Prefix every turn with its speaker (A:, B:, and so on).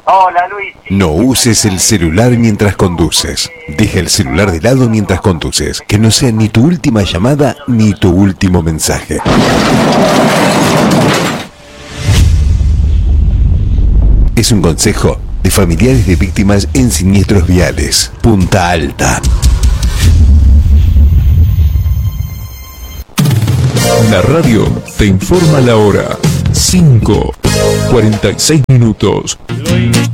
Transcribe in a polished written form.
A: Hola Luis.
B: No uses el celular mientras conduces. Deja el celular de lado mientras conduces. Que no sea ni tu última llamada ni tu último mensaje. Es un consejo de familiares de víctimas en siniestros viales. Punta Alta.
C: La radio te informa la hora. 5:46.